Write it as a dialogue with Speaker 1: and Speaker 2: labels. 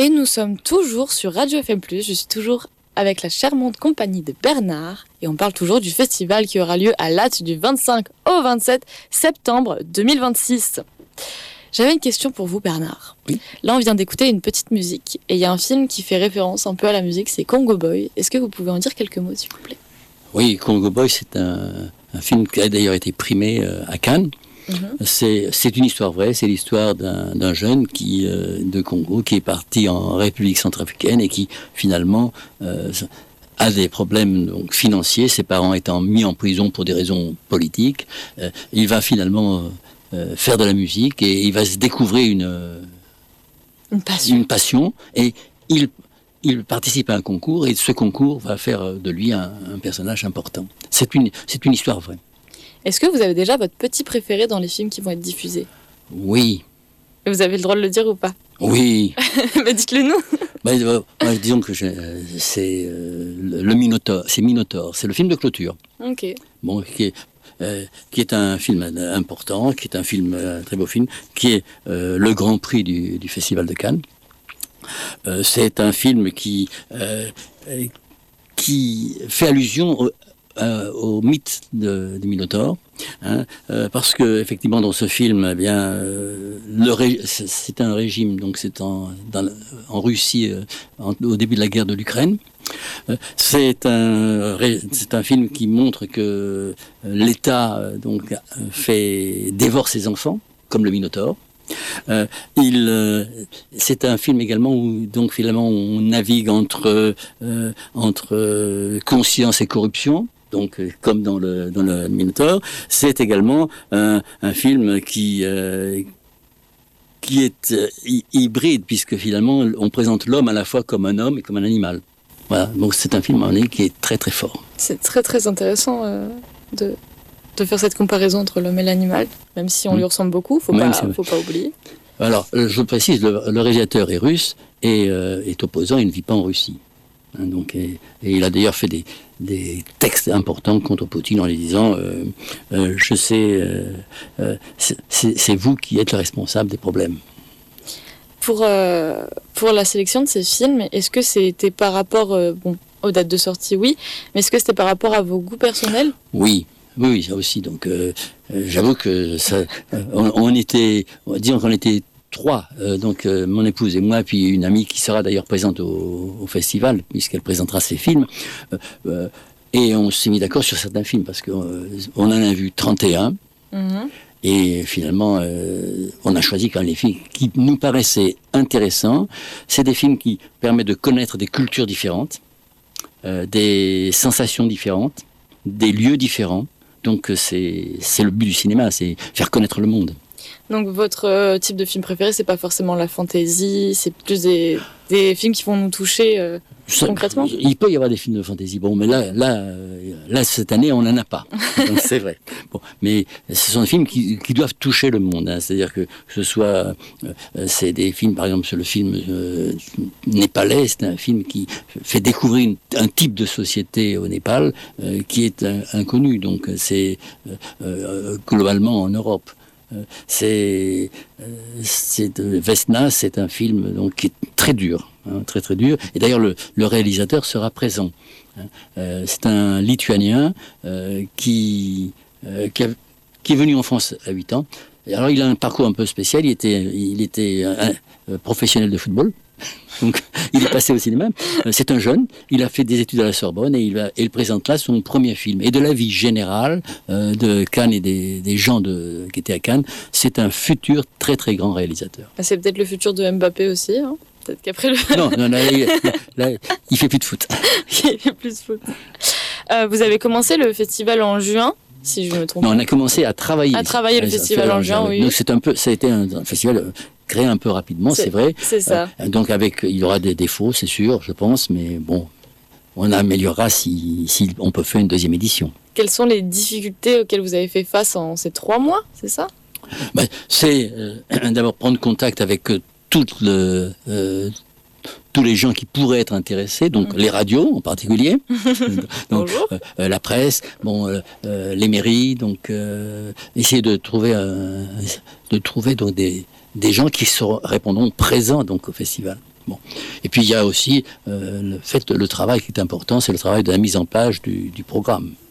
Speaker 1: Et nous sommes toujours sur Radio FM+, je suis toujours avec la charmante compagnie de Bernard et on parle toujours du festival qui aura lieu à Lattes du 25 au 27 septembre 2026. J'avais une question pour vous Bernard.
Speaker 2: Oui.
Speaker 1: Là on vient d'écouter une petite musique et il y a un film qui fait référence un peu à la musique, c'est Congo Boy. Est-ce que vous pouvez en dire quelques mots s'il vous plaît ?
Speaker 2: Oui, Congo Boy, c'est un film qui a d'ailleurs été primé à Cannes. C'est une histoire vraie, c'est l'histoire d'un jeune de Congo qui est parti en République centrafricaine et qui finalement a des problèmes donc, financiers, ses parents étant mis en prison pour des raisons politiques. Il va finalement faire de la musique et il va se découvrir une passion et il participe à un concours et ce concours va faire de lui un personnage important. C'est une histoire vraie.
Speaker 1: Est-ce que vous avez déjà votre petit préféré dans les films qui vont être diffusés ?
Speaker 2: Oui.
Speaker 1: Et vous avez le droit de le dire ou pas ?
Speaker 2: Oui.
Speaker 1: Mais dites-le nous.
Speaker 2: Disons que c'est le Minotaure. C'est Minotaure. C'est le film de clôture.
Speaker 1: Ok.
Speaker 2: Bon, qui est un film important, qui est un film, un très beau film, qui est le Grand Prix du Festival de Cannes. C'est un film qui fait allusion au mythe du Minotaure, parce que effectivement dans ce film, eh bien, c'est un régime, donc c'est en Russie au début de la guerre de l'Ukraine. C'est un film qui montre que l'État donc dévore ses enfants, comme le Minotaure. C'est un film également où donc finalement on navigue entre conscience et corruption. Donc, comme dans le Minotaure, c'est également un film qui est hybride, puisque finalement, on présente l'homme à la fois comme un homme et comme un animal. Voilà, donc c'est un film qui est très très fort.
Speaker 1: C'est très très intéressant de faire cette comparaison entre l'homme et l'animal, même si on lui ressemble beaucoup, faut pas oublier.
Speaker 2: Alors, je précise, le réalisateur est russe et est opposant, il ne vit pas en Russie. Donc, et il a d'ailleurs fait des textes importants contre Poutine en lui disant je sais, c'est vous qui êtes le responsable des problèmes.
Speaker 1: Pour la sélection de ces films, est-ce que c'était par rapport aux dates de sortie, oui, mais est-ce que c'était par rapport à vos goûts personnels ?
Speaker 2: Oui, ça aussi. Donc, j'avoue que on était trois, donc mon épouse et moi, puis une amie qui sera d'ailleurs présente au festival, puisqu'elle présentera ses films. Et on s'est mis d'accord sur certains films, parce qu'on en a vu 31. Et finalement, on a choisi quand même les films qui nous paraissaient intéressants. C'est des films qui permettent de connaître des cultures différentes, des sensations différentes, des lieux différents. Donc c'est le but du cinéma, c'est faire connaître le monde.
Speaker 1: Donc votre type de film préféré, c'est pas forcément la fantaisie, c'est plus des films qui vont nous toucher concrètement ?
Speaker 2: Il peut y avoir des films de fantaisie, bon, mais là cette année, on n'en a pas. Donc c'est vrai. Bon, mais ce sont des films qui doivent toucher le monde. C'est-à-dire que ce soit... c'est des films, par exemple, sur le film népalais, c'est un film qui fait découvrir un type de société au Népal qui est inconnu. Donc c'est globalement en Europe. Vesna, c'est un film donc, qui est très dur, très très dur. Et d'ailleurs, le réalisateur sera présent. C'est un Lituanien qui est venu en France à 8 ans. Et alors, il a un parcours un peu spécial. Il était professionnel de football. Donc, il est passé au cinéma. C'est un jeune. Il a fait des études à la Sorbonne et il présente là son premier film. Et de la vie générale de Cannes et des gens qui étaient à Cannes, c'est un futur très très grand réalisateur.
Speaker 1: C'est peut-être le futur de Mbappé aussi. Peut-être qu'après
Speaker 2: Non, là, il fait plus de foot.
Speaker 1: Il fait plus de foot. Vous avez commencé le festival en juin, si je me trompe.
Speaker 2: Non, on a commencé à travailler.
Speaker 1: Le festival en juin, oui.
Speaker 2: Donc ça a été un festival créé un peu rapidement, c'est vrai.
Speaker 1: C'est ça.
Speaker 2: Donc il y aura des défauts, c'est sûr, je pense, mais bon, on améliorera si on peut faire une deuxième édition.
Speaker 1: Quelles sont les difficultés auxquelles vous avez fait face en ces 3 mois, c'est ça ?
Speaker 2: C'est d'abord prendre contact avec tous les gens qui pourraient être intéressés, donc les radios en particulier, donc la presse, les mairies, donc essayer de trouver donc des gens qui répondront présents donc au festival. Bon. Et puis il y a aussi le travail qui est important, c'est le travail de la mise en page du programme.